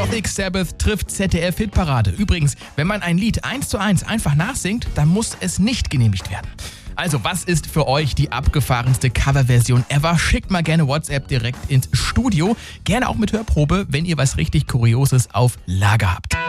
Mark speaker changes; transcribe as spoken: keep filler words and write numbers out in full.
Speaker 1: Black Sabbath trifft Z D F-Hitparade. Übrigens, wenn man ein Lied eins zu eins einfach nachsingt, dann muss es nicht genehmigt werden. Also, was ist für euch die abgefahrenste Coverversion ever? Schickt mal gerne WhatsApp direkt ins Studio. Gerne auch mit Hörprobe, wenn ihr was richtig Kurioses auf Lager habt.